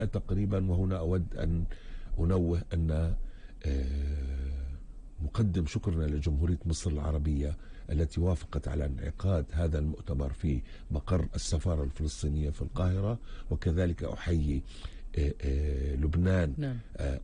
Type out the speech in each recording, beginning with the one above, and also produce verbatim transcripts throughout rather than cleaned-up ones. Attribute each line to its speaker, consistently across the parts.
Speaker 1: تقريبا. وهنا أود أن أنوه أن مقدم شكرنا لجمهورية مصر العربية التي وافقت على انعقاد هذا المؤتمر في مقر السفارة الفلسطينية في القاهرة، وكذلك أحيي لبنان
Speaker 2: نعم.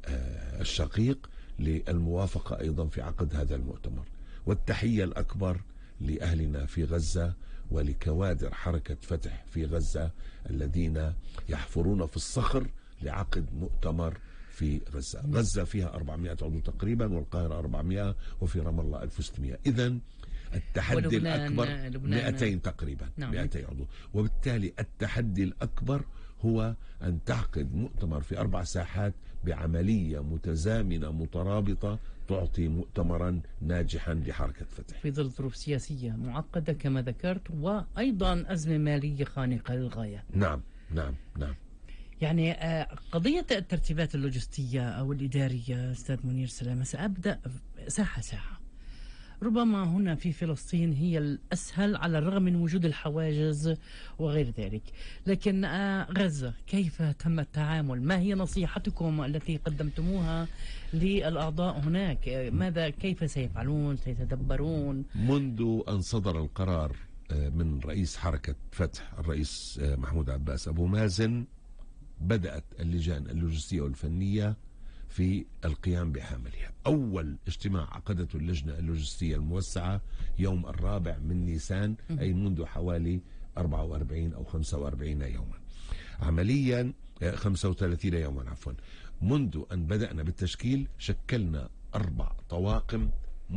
Speaker 1: الشقيق للموافقة أيضا في عقد هذا المؤتمر. والتحية الأكبر لأهلنا في غزة ولكوادر حركة فتح في غزة الذين يحفرون في الصخر لعقد مؤتمر في غزة. غزة فيها أربعمائة عضو تقريبا، والقاهرة أربعمائة، وفي رام الله ألف وستمائة. إذن التحدي الأكبر مئتين تقريبا.
Speaker 2: نعم.
Speaker 1: مئتين عضو. وبالتالي التحدي الأكبر هو أن تعقد مؤتمر في أربع ساحات بعملية متزامنة مترابطة تعطي مؤتمرا ناجحا لحركة فتح
Speaker 2: في ظل ظروف سياسية معقدة كما ذكرت، وأيضا أزمة مالية خانقة للغاية.
Speaker 1: نعم نعم نعم.
Speaker 2: يعني قضية الترتيبات اللوجستية أو الإدارية أستاذ منير سلامة، سأبدأ ساحة ساحة. ربما هنا في فلسطين هي الأسهل على الرغم من وجود الحواجز وغير ذلك، لكن غزة كيف تم التعامل؟ ما هي نصيحتكم التي قدمتموها للأعضاء هناك؟ ماذا كيف سيفعلون سيتدبرون؟
Speaker 1: منذ أن صدر القرار من رئيس حركة فتح الرئيس محمود عباس أبو مازن بدأت اللجان اللوجستية والفنية في القيام بعملها. أول اجتماع عقدته اللجنة اللوجستية الموسعة يوم الرابع من نيسان، أي منذ حوالي أربعة وأربعين أو خمسة وأربعين يوما عمليا، خمسة وثلاثين يوما عفوا. منذ أن بدأنا بالتشكيل شكلنا أربع طواقم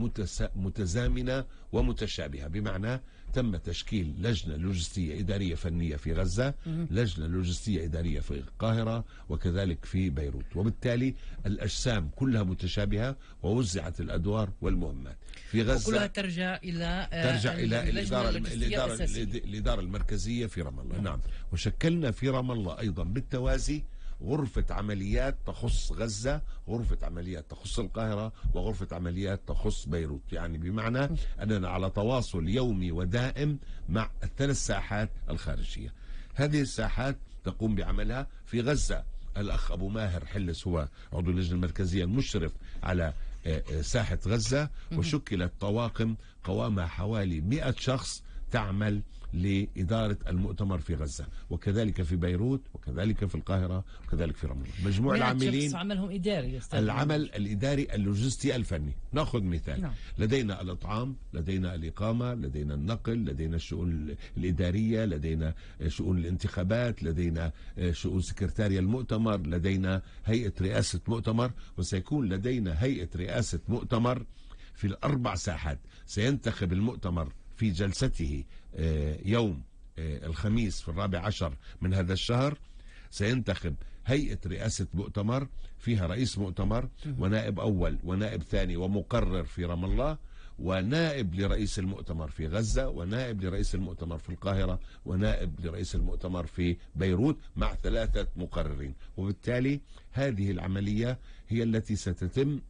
Speaker 1: متزامنة ومتشابهة، بمعنى تم تشكيل لجنة لوجستية إدارية فنية في غزة، لجنة لوجستية إدارية في القاهرة، وكذلك في بيروت. وبالتالي الأجسام كلها متشابهة ووزعت الأدوار والمهمات. في غزة
Speaker 2: وكلها ترجع إلى
Speaker 1: ترجع إلى الإدارة, الإدارة, الإدارة المركزية في رام الله. نعم. وشكلنا في رام الله أيضا بالتوازي غرفة عمليات تخص غزة، غرفة عمليات تخص القاهرة، وغرفة عمليات تخص بيروت. يعني بمعنى أننا على تواصل يومي ودائم مع الثلاث ساحات الخارجية. هذه الساحات تقوم بعملها. في غزة الأخ أبو ماهر حلس هو عضو اللجنة المركزية المشرف على ساحة غزة، وشكلت طواقم قوامها حوالي مئة شخص تعمل لإدارة المؤتمر في غزة، وكذلك في بيروت، وكذلك في القاهرة، وكذلك في رام الله. مجموع العاملين
Speaker 2: عملهم إداري،
Speaker 1: العمل الإداري اللوجستي الفني. نأخذ مثال.
Speaker 2: نعم.
Speaker 1: لدينا الإطعام، لدينا الإقامة، لدينا النقل، لدينا الشؤون الإدارية، لدينا شؤون الانتخابات، لدينا شؤون سكرتاريا المؤتمر، لدينا هيئة رئاسة مؤتمر، وسيكون لدينا هيئة رئاسة مؤتمر في الأربع ساحات. سينتخب المؤتمر في جلسته يوم الخميس في الرابع عشر من هذا الشهر. سينتخب هيئة رئاسة مؤتمر فيها رئيس مؤتمر ونائب أول ونائب ثاني ومقرر في رام الله، ونائب لرئيس المؤتمر في غزة، ونائب لرئيس المؤتمر في القاهرة، ونائب لرئيس المؤتمر في بيروت، مع ثلاثة مقررين. وبالتالي هذه العملية هي التي ستتم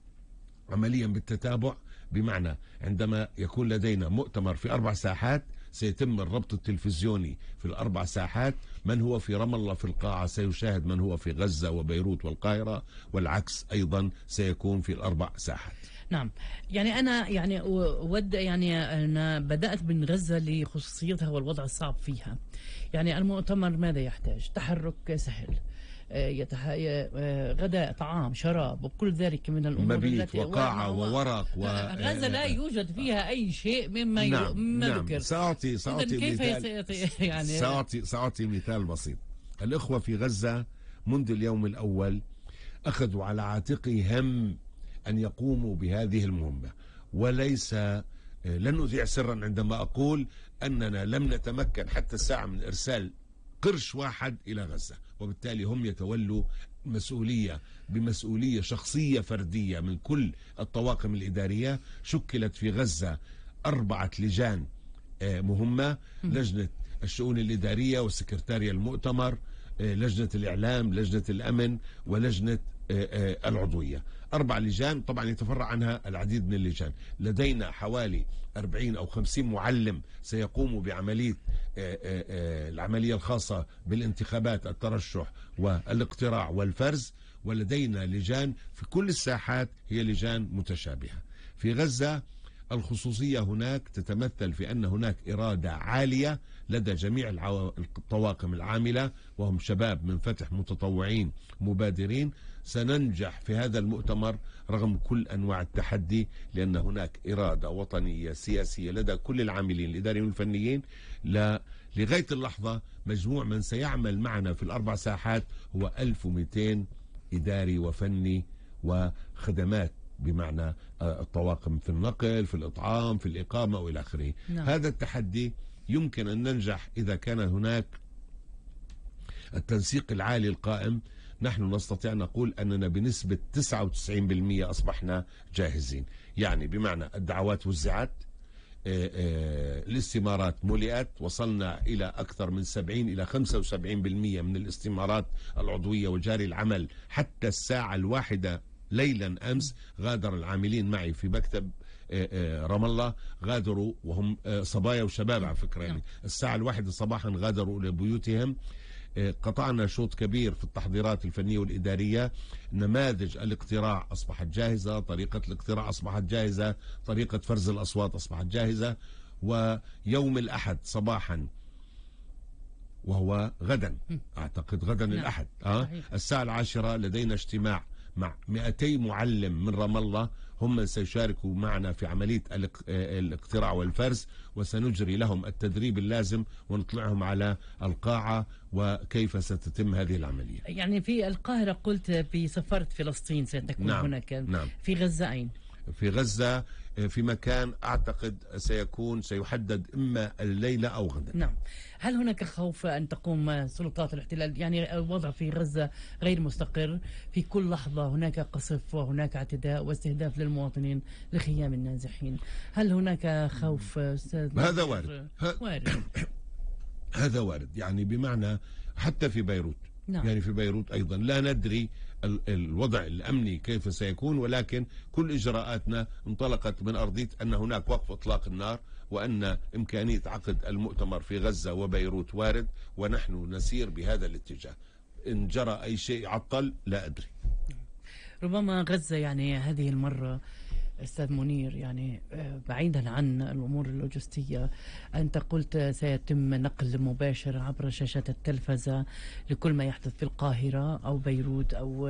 Speaker 1: عمليا بالتتابع، بمعنى عندما يكون لدينا مؤتمر في أربع ساحات سيتم الربط التلفزيوني في الأربع ساحات. من هو في رام الله في القاعة سيشاهد من هو في غزة وبيروت والقاهرة، والعكس أيضا سيكون في الأربع ساحات.
Speaker 2: نعم. يعني أنا يعني أود يعني أنا بدأت من غزة لخصوصيتها والوضع الصعب فيها. يعني المؤتمر ماذا يحتاج؟ تحرك سهل، يتح... غداء، طعام، شراب، وكل ذلك من الأمور
Speaker 1: مبيت
Speaker 2: التي
Speaker 1: وقاعة و... وورق و...
Speaker 2: غزة لا يوجد فيها أي شيء مما
Speaker 1: نعم.
Speaker 2: مما
Speaker 1: نعم.
Speaker 2: ذكر.
Speaker 1: سأعطي سأعطي
Speaker 2: كيف
Speaker 1: مثال
Speaker 2: يعني
Speaker 1: سأعطي سأعطي مثال بسيط. الإخوة في غزة منذ اليوم الأول أخذوا على عاتقهم أن يقوموا بهذه المهمة، وليس لن أذيع سرا عندما أقول أننا لم نتمكن حتى الساعة من إرسال قرش واحد إلى غزة. وبالتالي هم يتولوا مسؤولية بمسؤولية شخصية فردية من كل الطواقم الإدارية. شكلت في غزة أربعة لجان مهمة: لجنة الشؤون الإدارية والسكرتاريا المؤتمر، لجنة الإعلام، لجنة الأمن، ولجنة العضوية. أربع لجان طبعا يتفرع عنها العديد من اللجان. لدينا حوالي أربعين أو خمسين معلم سيقوموا بعملية العملية الخاصة بالانتخابات، الترشح والاقتراع والفرز. ولدينا لجان في كل الساحات هي لجان متشابهة. في غزة الخصوصية هناك تتمثل في أن هناك إرادة عالية لدى جميع الطواقم العاملة، وهم شباب من فتح متطوعين مبادرين. سننجح في هذا المؤتمر رغم كل أنواع التحدي، لأن هناك إرادة وطنية سياسية لدى كل العاملين الإداريين والفنيين. لغاية اللحظة مجموع من سيعمل معنا في الأربع ساحات هو ألف ومئتين إداري وفني وخدمات، بمعنى الطواقم في النقل، في الإطعام، في الإقامة وإلى آخره. نعم. هذا التحدي يمكن أن ننجح إذا كان هناك التنسيق العالي القائم. نحن نستطيع نقول أننا بنسبة تسعة وتسعين بالمئة أصبحنا جاهزين، يعني بمعنى الدعوات وزعت، الاستمارات ملئت، وصلنا إلى أكثر من سبعين إلى خمسة وسبعين بالمئة من الاستمارات العضوية وجاري العمل. حتى الساعة الواحدة ليلا أمس غادر العاملين معي في مكتب رام الله، غادروا وهم صبايا وشباب على فكرة، يعني الساعة الواحدة صباحا غادروا إلى بيوتهم. قطعنا شوط كبير في التحضيرات الفنية والإدارية. نماذج الاقتراع أصبحت جاهزة، طريقة الاقتراع أصبحت جاهزة، طريقة فرز الأصوات أصبحت جاهزة. ويوم الأحد صباحا، وهو غدا، أعتقد غدا الأحد، آه الساعة العاشرة لدينا اجتماع مع مئتي معلم من رام الله، هم من سيشاركوا معنا في عملية الاقتراع والفرز، وسنجري لهم التدريب اللازم ونطلعهم على القاعة وكيف ستتم هذه العملية.
Speaker 2: يعني في القاهرة قلت بسفارة فلسطين ستكون. نعم. هناك. نعم. في غزة أين؟
Speaker 1: في غزة في مكان أعتقد سيكون سيحدد إما الليلة أو غدا.
Speaker 2: نعم. هل هناك خوف أن تقوم سلطات الاحتلال، يعني الوضع في غزة غير مستقر، في كل لحظة هناك قصف وهناك اعتداء واستهداف للمواطنين لخيام النازحين، هل هناك خوف أستاذ؟
Speaker 1: هذا وارد.
Speaker 2: وارد.
Speaker 1: هذا وارد، يعني بمعنى حتى في بيروت. نعم. يعني في بيروت أيضا لا ندري الوضع الأمني كيف سيكون، ولكن كل إجراءاتنا انطلقت من أرضية أن هناك وقف إطلاق النار، وأن إمكانية عقد المؤتمر في غزة وبيروت وارد، ونحن نسير بهذا الاتجاه. إن جرى أي شيء عطل لا أدري.
Speaker 2: ربما غزة يعني هذه المرة أستاذ منير، يعني بعيدا عن الأمور اللوجستية، أنت قلت سيتم نقل مباشر عبر شاشات التلفزة لكل ما يحدث في القاهرة أو بيروت أو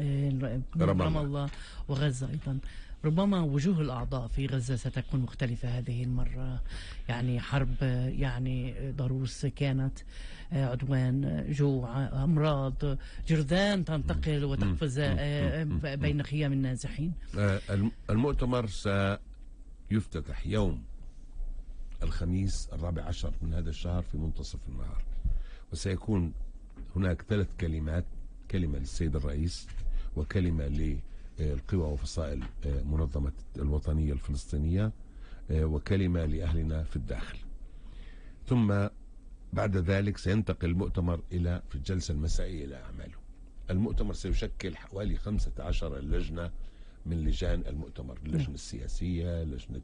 Speaker 2: رام الله وغزة أيضا. ربما وجوه الأعضاء في غزة ستكون مختلفة هذه المرة، يعني حرب يعني ضروس كانت، عدوان، جوع، أمراض، جرذان تنتقل وتقفز بين خيام النازحين.
Speaker 1: المؤتمر سيفتتح يوم الخميس الرابع عشر من هذا الشهر في منتصف النهار، وسيكون هناك ثلاث كلمات: كلمة للسيد الرئيس، وكلمة للقوى وفصائل منظمة الوطنية الفلسطينية، وكلمة لأهلنا في الداخل. ثم بعد ذلك سينتقل المؤتمر إلى في الجلسة المسائية إلى أعماله. المؤتمر سيشكل حوالي خمسة عشر لجنة من لجان المؤتمر: اللجنة السياسية، لجنة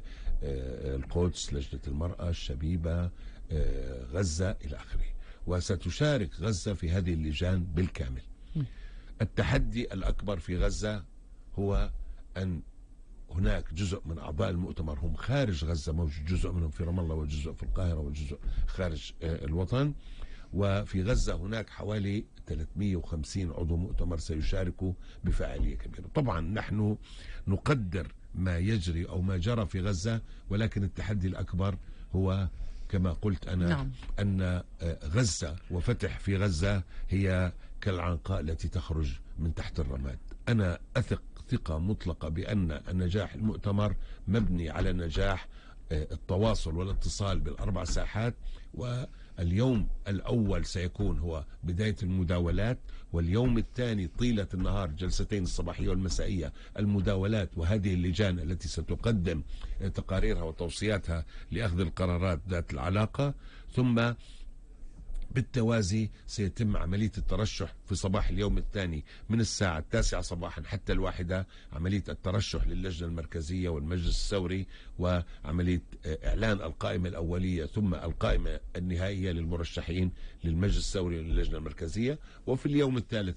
Speaker 1: القدس، لجنة المرأة، الشبيبة، غزة إلى آخره. وستشارك غزة في هذه اللجان بالكامل. التحدي الأكبر في غزة هو أن هناك جزء من أعضاء المؤتمر هم خارج غزة، موجود جزء منهم في رام الله وجزء في القاهرة وجزء خارج الوطن. وفي غزة هناك حوالي ثلاثمئة وخمسين عضو مؤتمر سيشاركوا بفعالية كبيرة. طبعا نحن نقدر ما يجري أو ما جرى في غزة، ولكن التحدي الأكبر هو كما قلت أنا. نعم. أن غزة وفتح في غزة هي كالعنقاء التي تخرج من تحت الرماد. أنا أثق ثقة مطلقة بأن النجاح المؤتمر مبني على نجاح التواصل والاتصال بالأربع ساحات. واليوم الأول سيكون هو بداية المداولات، واليوم الثاني طيلة النهار جلستين الصباحية والمسائية المداولات، وهذه اللجان التي ستقدم تقاريرها وتوصياتها لأخذ القرارات ذات العلاقة. ثم بالتوازي سيتم عملية الترشح في صباح اليوم الثاني من الساعة التاسعة صباحا حتى الواحدة، عملية الترشح للجنة المركزية والمجلس الثوري، وعملية إعلان القائمة الأولية ثم القائمة النهائية للمرشحين للمجلس الثوري وللجنة المركزية. وفي اليوم الثالث